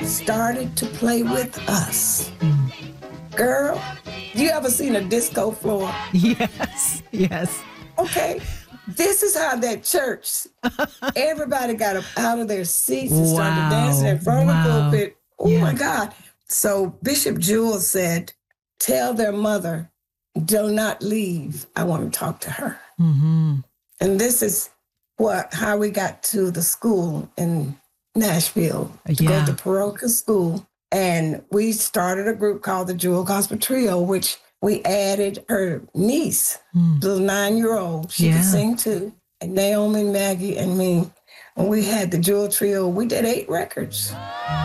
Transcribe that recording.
started to play with us. Girl, you ever seen a disco floor? Yes, yes. Okay, this is how that church, everybody got up out of their seats and started dancing in front of the pulpit. Oh my God. So Bishop Jewell said, tell their mother, do not leave. I want to talk to her. Mm-hmm. And this is how we got to the school in Nashville to go to parochial school. And we started a group called the Jewell Gospel Trio, which we added her niece, little 9-year-old. She could sing too. And Naomi, Maggie, and me. And we had the Jewell Trio. We did 8 records.